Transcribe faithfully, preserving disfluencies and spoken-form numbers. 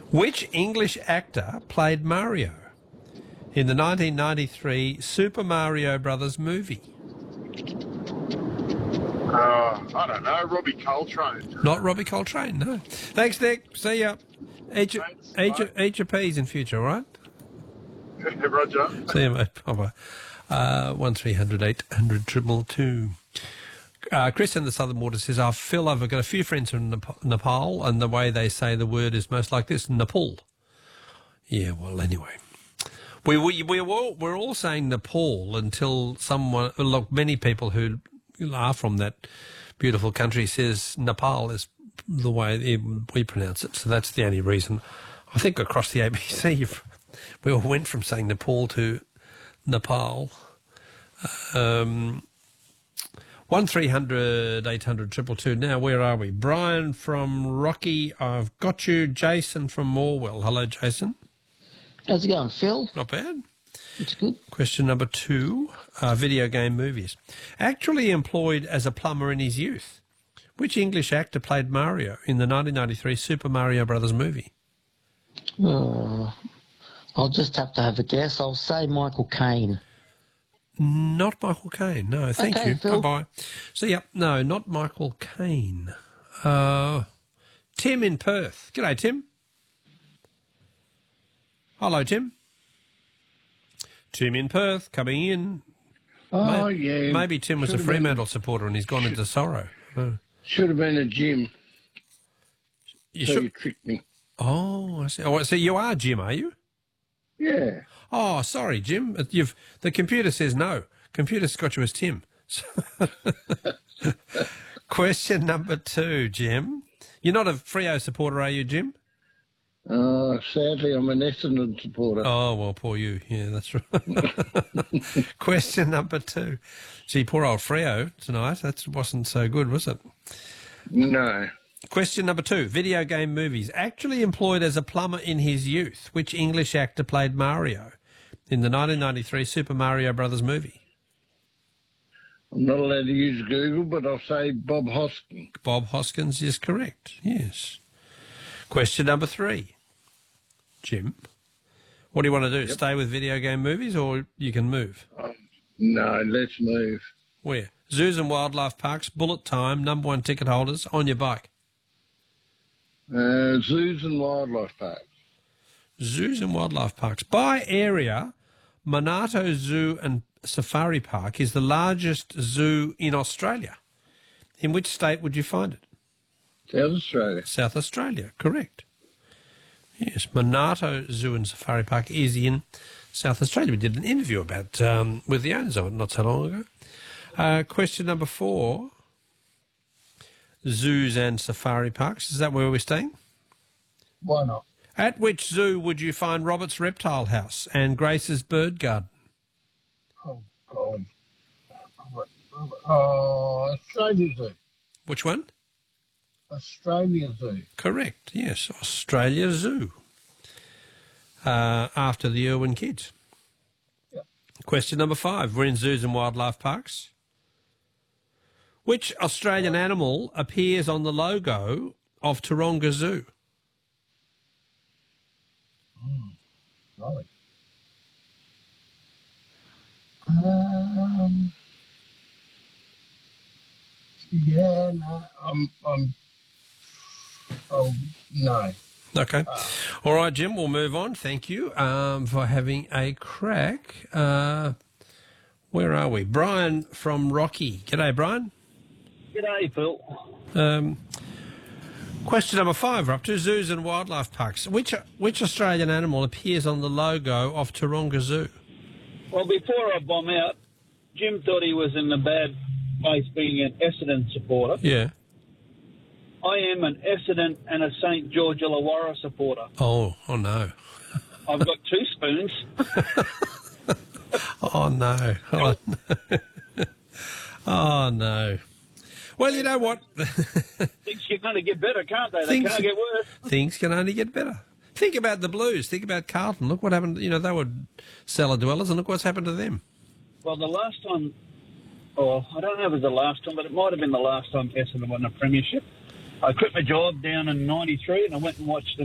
Which English actor played Mario in the nineteen ninety-three Super Mario Brothers movie? Uh, I don't know. Robbie Coltrane. Not Robbie Coltrane, no. Thanks, Nick. See ya. Eat your, Thanks, eat your, bye. eat your peas in future, all right? Roger. See you, mate. Bye-bye. Uh, one three hundred eight hundred triple two. Uh, Chris in the Southern Water says, oh, Phil, I've got a few friends from Nep- Nepal, and the way they say the word is most like this, Nepal. Yeah, well, anyway. We, we, we were, all, we're all saying Nepal until someone, look, many people who are from that beautiful country says Nepal is the way we pronounce it. So that's the only reason. I think across the A B C, we all went from saying Nepal to Nepal. Um, one three hundred eight hundred triple two. Now, where are we? Brian from Rocky, I've got you. Jason from Morwell. Hello, Jason. How's it going, Phil? Not bad. It's good. Question number two, uh, video game movies. Actually employed as a plumber in his youth, which English actor played Mario in the nineteen ninety-three Super Mario Brothers movie? Uh, I'll just have to have a guess. I'll say Michael Caine. Not Michael Caine, no, thank Okay, you. Phil. Bye-bye. So, yep, no, not Michael Caine. Uh, Tim in Perth. G'day, Tim. Hello, Tim. Tim in Perth, coming in. Oh, May- yeah. Maybe Tim was Should a have been- Fremantle supporter and he's gone into sorrow. Oh. Should have been a Jim. You so should- you tricked me. Oh, I see. Oh, so you are Jim, are you? Yeah. Oh, sorry, Jim. Uh, You've the computer says no. Computer's got you as Tim. Question number two, Jim. You're not a Freo supporter, are you, Jim? Uh, sadly, I'm an Essendon supporter. Oh, well, poor you. Yeah, that's right. Question number two. Gee, poor old Freo tonight. That wasn't so good, was it? No. Question number two. Video game movies. Actually employed as a plumber in his youth, which English actor played Mario in the nineteen ninety-three Super Mario Brothers movie? I'm not allowed to use Google, but I'll say Bob Hoskins. Bob Hoskins is correct, yes. Question number three. Jim, what do you want to do? Yep. Stay with video game movies or you can move? Um, no, let's move. Where? Zoos and wildlife parks, bullet time, number one ticket holders, on your bike. Uh, zoos and wildlife parks. Zoos and wildlife parks. By area, Monarto Zoo and Safari Park is the largest zoo in Australia. In which state would you find it? South Australia. South Australia, correct. Yes, Monarto Zoo and Safari Park is in South Australia. We did an interview about um, with the owners of it not so long ago. Uh, question number four. Zoos and safari parks. Is that where we're staying? Why not? At which zoo would you find Robert's Reptile House and Grace's Bird Garden? Oh, God. Oh, Australia Zoo. Which one? Australia Zoo. Correct, yes. Australia Zoo. Uh, after the Irwin kids. Yep. Question number five. We're in zoos and wildlife parks. Which Australian animal appears on the logo of Taronga Zoo? Mm, right. Um, yeah, no, I'm, I'm, oh, no. Okay. All right, Jim, we'll move on. Thank you um, for having a crack. Uh, where are we? Brian from Rocky. G'day, Brian. G'day, Phil. Um, question number five. We're up to zoos and wildlife parks. Which which Australian animal appears on the logo of Taronga Zoo? Well, before I bomb out, Jim thought he was in the bad place being an Essendon supporter. Yeah. I am an Essendon and a Saint George Illawarra supporter. Oh, oh no. I've got two spoons. Oh no. Oh no. Oh no. Well, you know what? Things can only get better, can't they? They Things- can't get worse. Things can only get better. Think about the Blues. Think about Carlton. Look what happened. You know, they were cellar dwellers, and look what's happened to them. Well, the last time, or I don't know if it was the last time, but it might have been the last time Essendon won a premiership. I quit my job down in ninety-three and I went and watched them